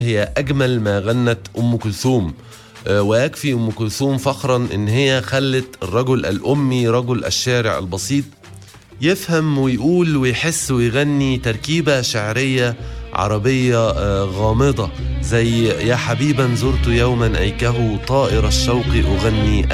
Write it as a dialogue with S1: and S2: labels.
S1: هي أجمل ما غنت أم كلثوم. ويكفي أم كلثوم فخرا إن هي خلت الرجل الأمي رجل الشارع البسيط يفهم ويقول ويحس ويغني تركيبة شعرية عربية غامضة، زي يا حبيبا زرت يوما أيكه طائر الشوق أغني